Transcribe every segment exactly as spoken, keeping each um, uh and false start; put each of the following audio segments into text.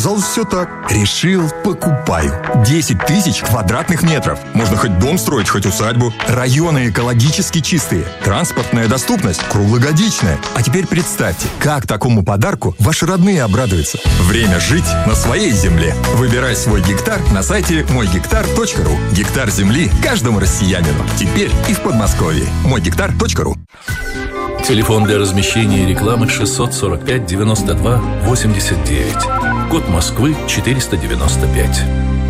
Казалось, все так. Решил, покупаю. десять тысяч квадратных метров. Можно хоть дом строить, хоть усадьбу. Районы экологически чистые. Транспортная доступность круглогодичная. А теперь представьте, как такому подарку ваши родные обрадуются. Время жить на своей земле. Выбирай свой гектар на сайте мой гектар точка ру. Гектар земли каждому россиянину. Теперь и в Подмосковье. мой гектар точка ру. Телефон для размещения рекламы шестьсот сорок пять девяносто два восемьдесят девять. Код Москвы четыреста девяносто пять.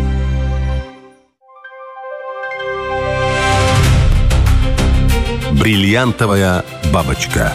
Бриллиантовая бабочка.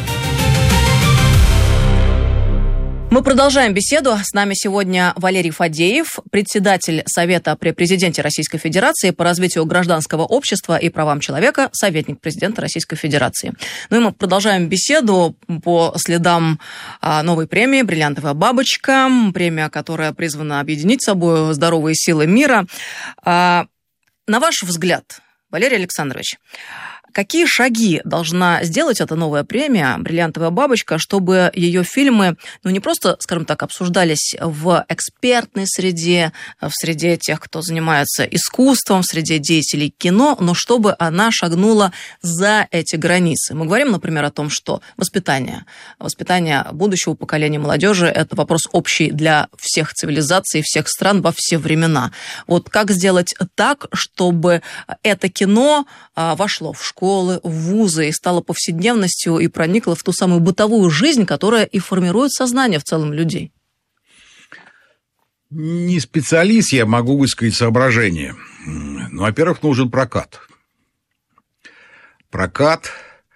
Мы продолжаем беседу. С нами сегодня Валерий Фадеев, председатель Совета при президенте Российской Федерации по развитию гражданского общества и правам человека, советник президента Российской Федерации. Ну и мы продолжаем беседу по следам новой премии «Бриллиантовая бабочка», премия, которая призвана объединить с собой здоровые силы мира. На ваш взгляд, Валерий Александрович, какие шаги должна сделать эта новая премия «Бриллиантовая бабочка», чтобы ее фильмы, ну, не просто, скажем так, обсуждались в экспертной среде, в среде тех, кто занимается искусством, в среде деятелей кино, но чтобы она шагнула за эти границы? Мы говорим, например, о том, что воспитание, воспитание будущего поколения молодежи – это вопрос общий для всех цивилизаций, всех стран во все времена. Вот как сделать так, чтобы это кино вошло в школу, школы, в вузы и стало повседневностью и проникло в ту самую бытовую жизнь, которая и формирует сознание в целом людей? Не специалист, я могу высказать соображение. Ну, во-первых, нужен прокат. Прокат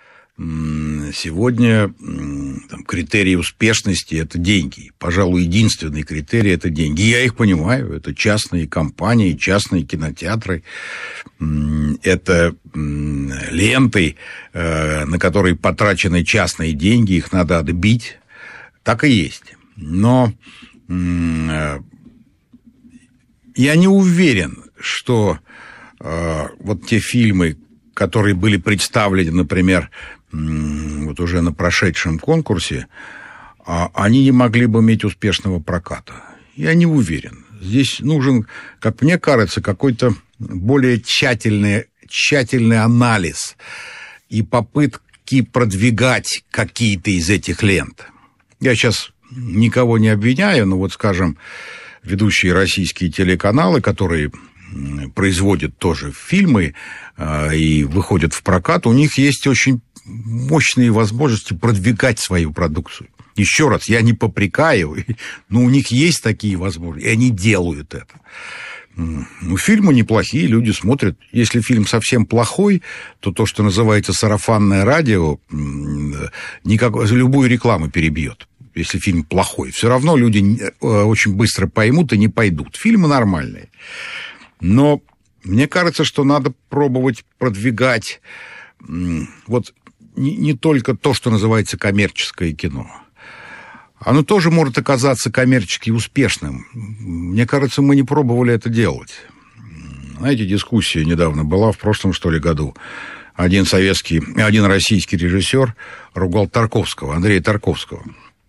сегодня там, критерий успешности – это деньги. Пожалуй, единственный критерий – это деньги. Я их понимаю. Это частные компании, частные кинотеатры. Это ленты, на которые потрачены частные деньги. Их надо отбить. Так и есть. Но я не уверен, что вот те фильмы, которые были представлены, например, вот уже на прошедшем конкурсе, они не могли бы иметь успешного проката. Я не уверен. Здесь нужен, как мне кажется, какой-то более тщательный, тщательный анализ и попытки продвигать какие-то из этих лент. Я сейчас никого не обвиняю, но вот, скажем, ведущие российские телеканалы, которые производят тоже фильмы э, и выходят в прокат, у них есть очень мощные возможности продвигать свою продукцию. Еще раз, я не попрекаю, но у них есть такие возможности, и они делают это. Ну, фильмы неплохие, люди смотрят. Если фильм совсем плохой, то то, что называется сарафанное радио, никак, любую рекламу перебьет. Если фильм плохой, все равно люди очень быстро поймут и не пойдут. Фильмы нормальные. Но мне кажется, что надо пробовать продвигать вот не, не только то, что называется коммерческое кино. Оно тоже может оказаться коммерчески успешным. Мне кажется, мы не пробовали это делать. Знаете, дискуссия недавно была, в прошлом, что ли, году. Один советский, один российский режиссер ругал Тарковского, Андрея Тарковского.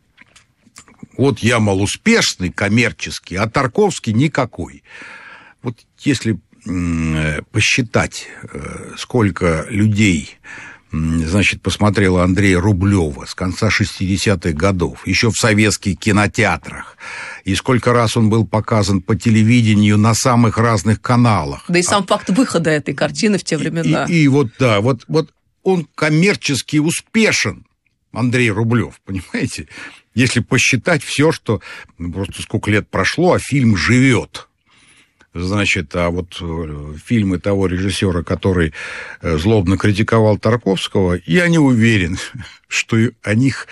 Вот я, мол, успешный коммерческий, а Тарковский никакой. Вот если посчитать, сколько людей, значит, посмотрело Андрея Рублева с конца шестидесятых годов, еще в советских кинотеатрах, и сколько раз он был показан по телевидению на самых разных каналах. Да и сам а... факт выхода этой картины в те времена. И, и, и вот, да, вот, вот он коммерчески успешен, Андрей Рублев, понимаете? Если посчитать все, что... Ну, просто сколько лет прошло, а фильм живет. Значит, а вот фильмы того режиссера, который злобно критиковал Тарковского, я не уверен, что о них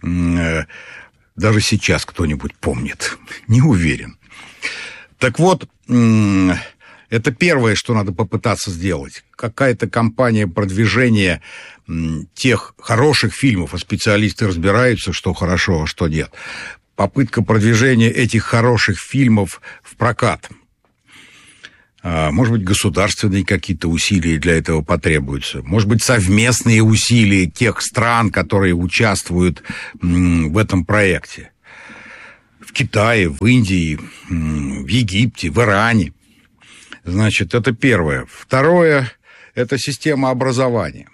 даже сейчас кто-нибудь помнит. Не уверен. Так вот, это первое, что надо попытаться сделать. Какая-то кампания продвижения тех хороших фильмов, а специалисты разбираются, что хорошо, а что нет. Попытка продвижения этих хороших фильмов в прокат. Может быть, государственные какие-то усилия для этого потребуются. Может быть, совместные усилия тех стран, которые участвуют в этом проекте. В Китае, в Индии, в Египте, в Иране. Значит, это первое. Второе – это система образования.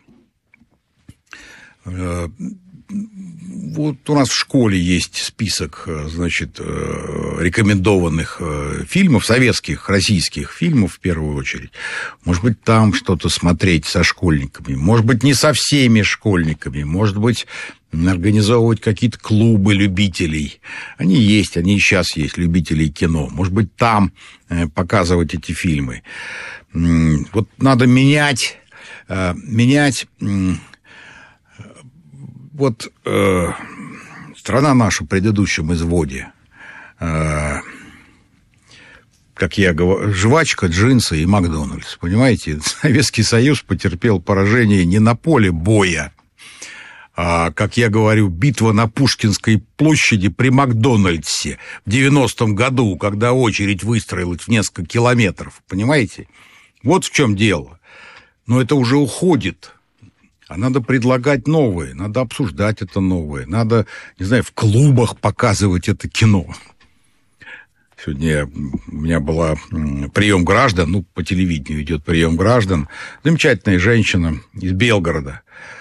Вот у нас в школе есть список, значит, рекомендованных фильмов, советских, российских фильмов в первую очередь. Может быть, там что-то смотреть со школьниками, может быть, не со всеми школьниками, может быть, организовывать какие-то клубы любителей. Они есть, они и сейчас есть, любителей кино. Может быть, там показывать эти фильмы. Вот надо менять, менять... Вот э, страна наша в предыдущем изводе, э, как я говорю, жвачка, джинсы и Макдональдс, понимаете? Советский Союз потерпел поражение не на поле боя, а, как я говорю, битва на Пушкинской площади при Макдональдсе в девяностом году, когда очередь выстроилась в несколько километров, понимаете? Вот в чем дело. Но это уже уходит. А надо предлагать новое, надо обсуждать это новое, надо, не знаю, в клубах показывать это кино. Сегодня у меня был прием граждан, ну, по телевидению идет прием граждан. Замечательная женщина из Белгорода.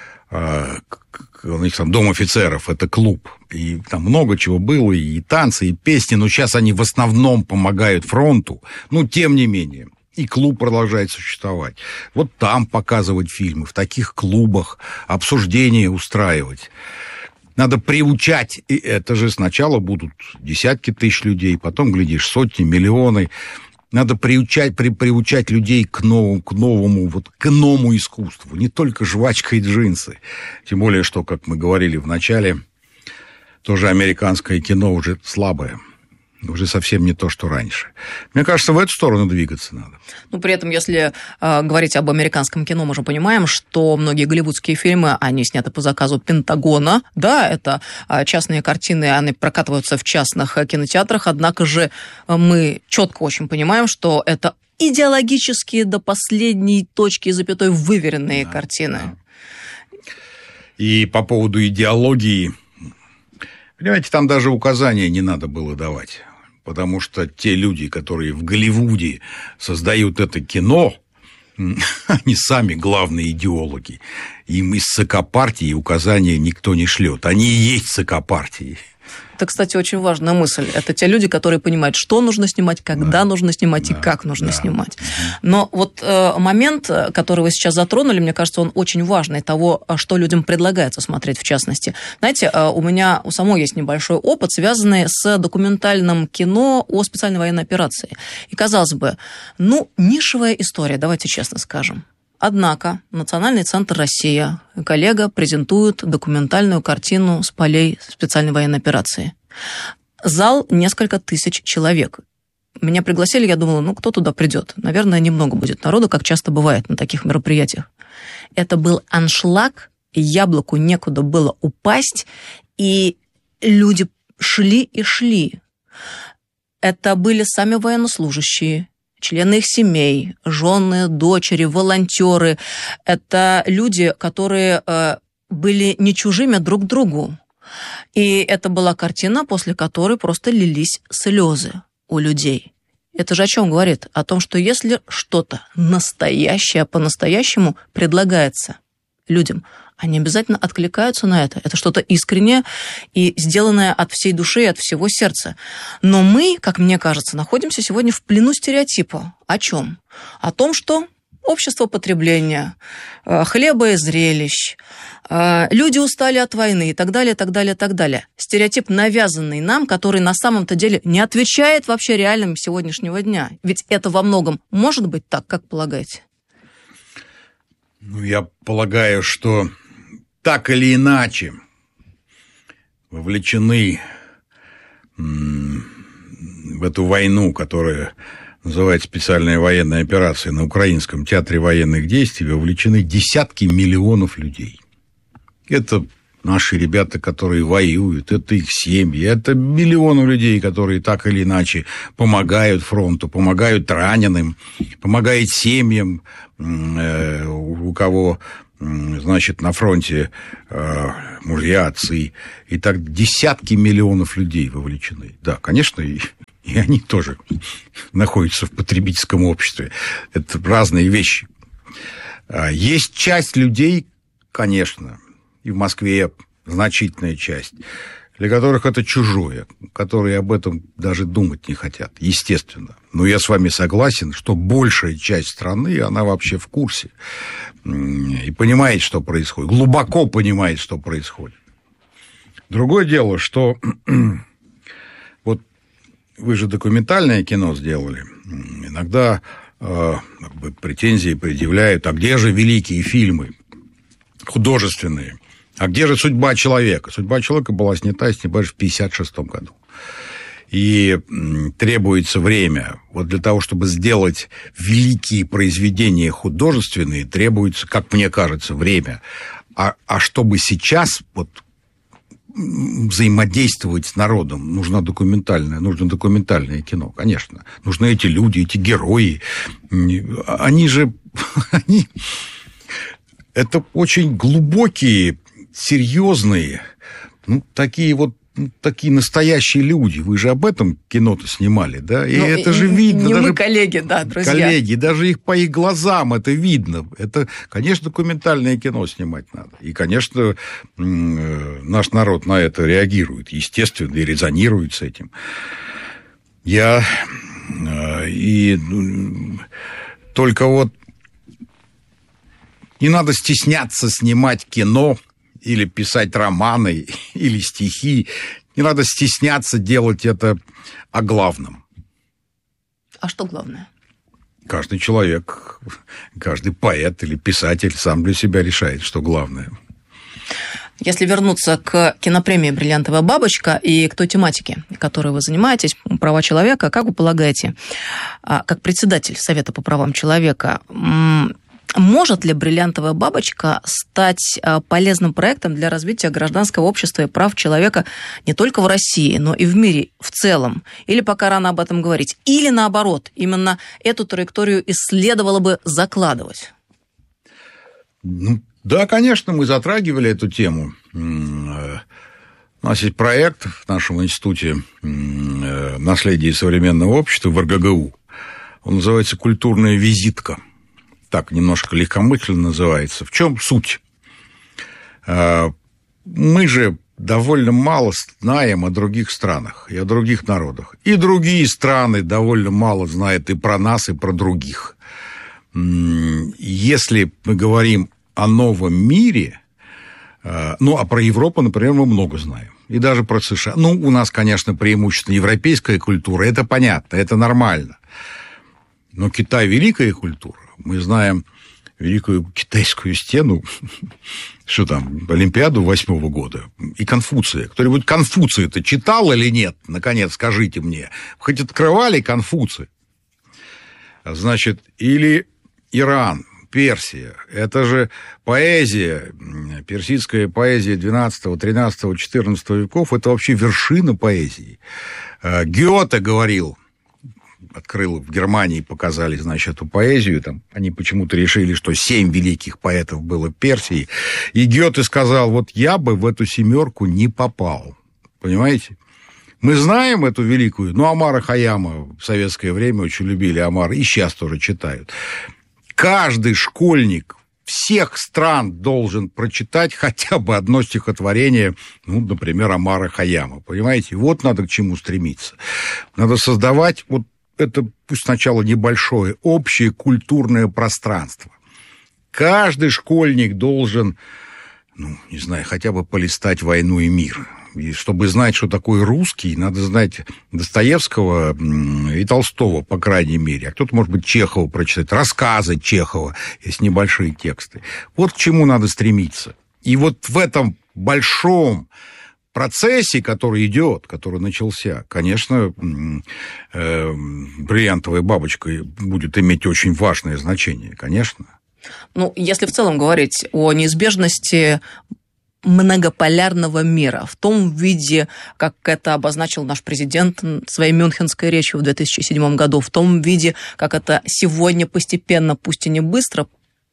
У них там дом офицеров, это клуб. И там много чего было, и танцы, и песни, но сейчас они в основном помогают фронту. Ну, тем не менее. И клуб продолжает существовать. Вот там показывать фильмы, в таких клубах, обсуждения устраивать. Надо приучать, и это же сначала будут десятки тысяч людей, потом, глядишь, сотни, миллионы. Надо приучать, при, приучать людей к новому, к новому, вот к иному искусству. Не только жвачка и джинсы. Тем более, что, как мы говорили в начале, тоже американское кино уже слабое. Уже совсем не то, что раньше. Мне кажется, в эту сторону двигаться надо. Ну, при этом, если э, говорить об американском кино, мы же понимаем, что многие голливудские фильмы, они сняты по заказу Пентагона. Да, это э, частные картины, они прокатываются в частных кинотеатрах, однако же мы четко очень понимаем, что это идеологические до последней точки и запятой выверенные да, картины. Да. И по поводу идеологии, понимаете, там даже указания не надо было давать. Потому что те люди, которые в Голливуде создают это кино, они сами главные идеологи. Им из ЦК-партии указания никто не шлет. Они и есть ЦК-партии. Это, кстати, очень важная мысль. Это те люди, которые понимают, что нужно снимать, когда да. нужно снимать да. и как нужно да. снимать. Но вот э, момент, который вы сейчас затронули, мне кажется, он очень важный, того, что людям предлагается смотреть в частности. Знаете, э, у меня у самой есть небольшой опыт, связанный с документальным кино о специальной военной операции. И, казалось бы, ну, нишевая история, давайте честно скажем. Однако Национальный центр «Россия», коллега, презентует документальную картину с полей специальной военной операции. Зал несколько тысяч человек. Меня пригласили, я думала, ну, кто туда придет? Наверное, немного будет народу, как часто бывает на таких мероприятиях. Это был аншлаг, яблоку некуда было упасть, и люди шли и шли. Это были сами военнослужащие, члены их семей, жены, дочери, волонтеры. Это люди, которые э, были не чужими друг другу. И это была картина, после которой просто лились слезы у людей. Это же о чем говорит? О том, что если что-то настоящее, по-настоящему предлагается людям, они обязательно откликаются на это. Это что-то искреннее и сделанное от всей души и от всего сердца. Но мы, как мне кажется, находимся сегодня в плену стереотипа. О чем? О том, что общество потребления, хлеба и зрелищ, люди устали от войны и так далее, так далее, так далее. Стереотип, навязанный нам, который на самом-то деле не отвечает вообще реальным сегодняшнего дня. Ведь это во многом может быть так, как полагаете? Ну, я полагаю, что так или иначе вовлечены в эту войну, которая называется специальная военная операция на Украинском театре военных действий, вовлечены десятки миллионов людей. Это наши ребята, которые воюют, это их семьи, это миллионы людей, которые так или иначе помогают фронту, помогают раненым, помогают семьям, у кого значит, на фронте э, мужья, отцы, и так десятки миллионов людей вовлечены. Да, конечно, и, и они тоже находятся в потребительском обществе. Это разные вещи. Есть часть людей, конечно, и в Москве значительная часть, для которых это чужое, которые об этом даже думать не хотят, естественно. Но я с вами согласен, что большая часть страны, она вообще в курсе и понимает, что происходит, глубоко понимает, что происходит. Другое дело, что вот вы же документальное кино сделали, иногда э, претензии предъявляют, а где же великие фильмы художественные? А где же «Судьба человека»? «Судьба человека» была снята, если не в пятьдесят шестом году. И требуется время. Вот для того, чтобы сделать великие произведения художественные, требуется, как мне кажется, время. А, а чтобы сейчас вот, взаимодействовать с народом, нужно документальное, нужно документальное кино, конечно. Нужны эти люди, эти герои. Они же... Они... Это очень глубокие, серьезные, ну, такие вот, ну, такие настоящие люди. Вы же об этом кино-то снимали, да? И ну, это и, же видно. Не даже мы коллеги, да, друзья. Коллеги, даже их по их глазам это видно. Это, конечно, документальное кино снимать надо. И, конечно, наш народ на это реагирует, естественно, и резонирует с этим. Я и только вот не надо стесняться снимать кино или писать романы, или стихи. Не надо стесняться делать это о главном. А что главное? Каждый человек, каждый поэт или писатель сам для себя решает, что главное. Если вернуться к кинопремии «Бриллиантовая бабочка» и к той тематике, которой вы занимаетесь, права человека, как вы полагаете, как председатель Совета по правам человека, может ли «Бриллиантовая бабочка» стать полезным проектом для развития гражданского общества и прав человека не только в России, но и в мире в целом? Или пока рано об этом говорить? Или наоборот, именно эту траекторию и следовало бы закладывать? Ну, да, конечно, мы затрагивали эту тему. У нас есть проект в нашем институте «Наследие современного общества» в эр гэ гэ у. Он называется «Культурная визитка». Так, немножко легкомысленно называется. В чем суть? Мы же довольно мало знаем о других странах и о других народах. И другие страны довольно мало знают и про нас, и про других. Если мы говорим о новом мире, ну, а про Европу, например, мы много знаем. И даже про США. Ну, у нас, конечно, преимущественно европейская культура, это понятно, это нормально. Но Китай – великая культура. Мы знаем Великую Китайскую стену, что там, Олимпиаду восьмого года, и Конфуция. Кто-нибудь Конфуция-то читал или нет? Наконец, скажите мне. Хоть открывали Конфуция? Значит, или Иран, Персия. Это же поэзия, персидская поэзия двенадцатого, тринадцатого, четырнадцатого веков. Это вообще вершина поэзии. Гёте говорил... Открыл в Германии, показали, значит, эту поэзию. Там, они почему-то решили, что семь великих поэтов было в Персии. И Гёте сказал, вот я бы в эту семерку не попал. Понимаете? Мы знаем эту великую, ну, Омара Хайяма в советское время очень любили Омара, и сейчас тоже читают. Каждый школьник всех стран должен прочитать хотя бы одно стихотворение, ну, например, Омара Хайяма. Понимаете? Вот надо к чему стремиться. Надо создавать вот это пусть сначала небольшое, общее культурное пространство. Каждый школьник должен, ну, не знаю, хотя бы полистать «Войну и мир». И чтобы знать, что такое русский, надо знать Достоевского и Толстого, по крайней мере. А кто-то, может быть, Чехова прочитать, рассказы Чехова, есть небольшие тексты. Вот к чему надо стремиться. И вот в этом большом процессе, который идет, который начался, конечно, э, «Бриллиантовая бабочка» будет иметь очень важное значение, конечно. Ну, если в целом говорить о неизбежности многополярного мира в том виде, как это обозначил наш президент своей мюнхенской речью в две тысячи седьмом году, в том виде, как это сегодня постепенно, пусть и не быстро,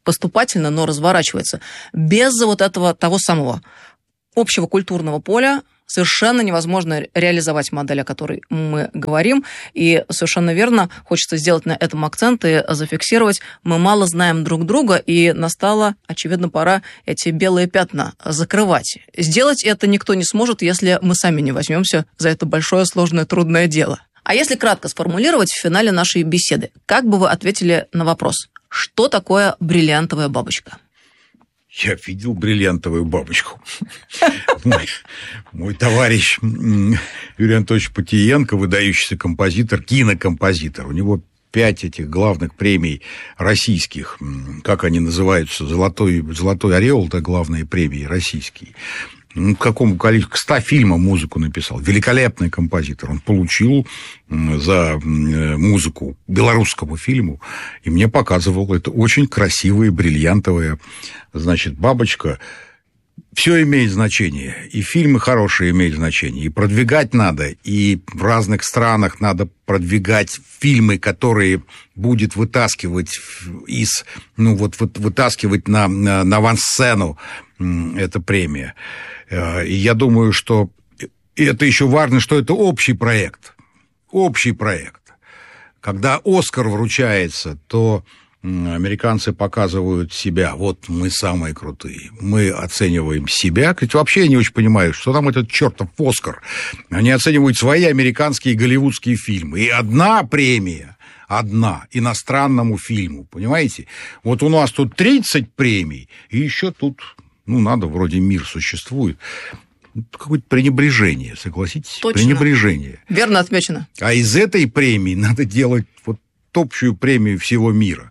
поступательно, но разворачивается. Без вот этого того самого общего культурного поля совершенно невозможно реализовать модель, о которой мы говорим. И совершенно верно, хочется сделать на этом акцент и зафиксировать. Мы мало знаем друг друга, и настала, очевидно, пора эти белые пятна закрывать. Сделать это никто не сможет, если мы сами не возьмемся за это большое, сложное, трудное дело. А если кратко сформулировать в финале нашей беседы, как бы вы ответили на вопрос, что такое бриллиантовая бабочка? Я видел бриллиантовую бабочку. Мой, мой товарищ Юрий Анатольевич Потиенко, выдающийся композитор, кинокомпозитор. У него пять этих главных премий российских. Как они называются? Золотой, золотой ореол, это главные премии российские. Ну, к какому количеству? К ста фильмам музыку написал. Великолепный композитор. Он получил за музыку белорусскому фильму, и мне показывал, это очень красивая, бриллиантовая, значит, бабочка. Все имеет значение, и фильмы хорошие имеют значение, и продвигать надо, и в разных странах надо продвигать фильмы, которые будет вытаскивать из, ну вот, вот вытаскивать на, на, на авансцену эта премия. И я думаю, что это еще важно, что это общий проект, общий проект. Когда «Оскар» вручается, то американцы показывают себя. Вот мы самые крутые. Мы оцениваем себя. Кстати, вообще я не очень понимаю, что там этот чертов «Оскар». Они оценивают свои американские голливудские фильмы. И одна премия, одна, иностранному фильму, понимаете? Вот у нас тут тридцать премий, и еще тут, ну, надо, вроде мир существует. Какое-то пренебрежение, согласитесь? Точно. Пренебрежение. Верно отмечено. А из этой премии надо делать вот общую премию всего мира.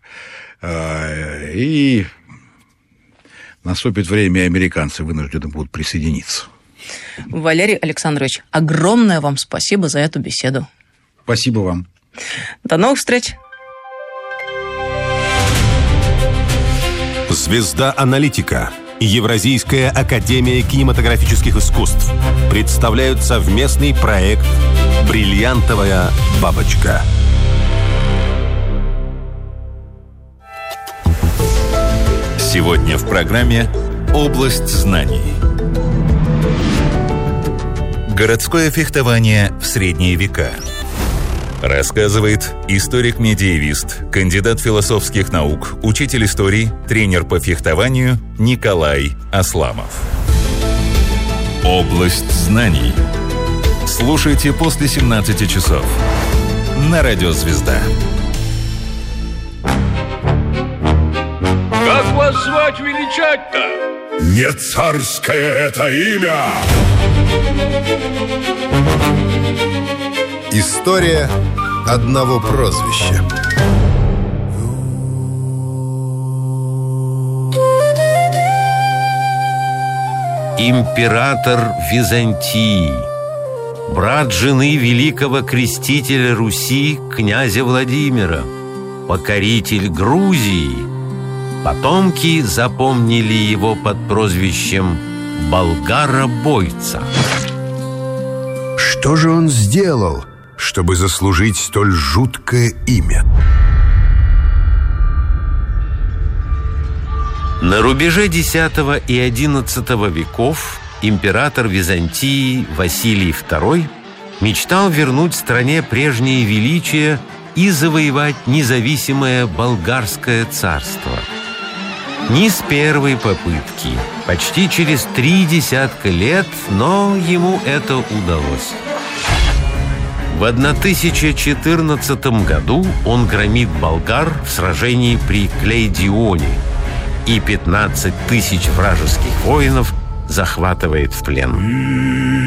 И наступит время, и американцы вынуждены будут присоединиться. Валерий Александрович, огромное вам спасибо за эту беседу. Спасибо вам. До новых встреч. Звезда аналитика. Евразийская академия кинематографических искусств представляют совместный проект «Бриллиантовая бабочка». Сегодня в программе «Область знаний». Городское фехтование в средние века. Рассказывает историк-медиевист, кандидат философских наук, учитель истории, тренер по фехтованию Николай Асламов. «Область знаний». Слушайте после семнадцати часов на Радио Звезда. Как вас звать величать-то? Не царское это имя! История одного прозвища. Император Византии, брат жены великого крестителя Руси князя Владимира, покоритель Грузии. Потомки запомнили его под прозвищем Болгара-бойца. Что же он сделал, чтобы заслужить столь жуткое имя? На рубеже десятого и одиннадцатого веков император Византии Василий второй мечтал вернуть стране прежнее величие и завоевать независимое болгарское царство. Не с первой попытки, почти через три десятка лет, но ему это удалось. В тысяча четырнадцатом году он громит болгар в сражении при Клейдионе и пятнадцать тысяч вражеских воинов захватывает в плен.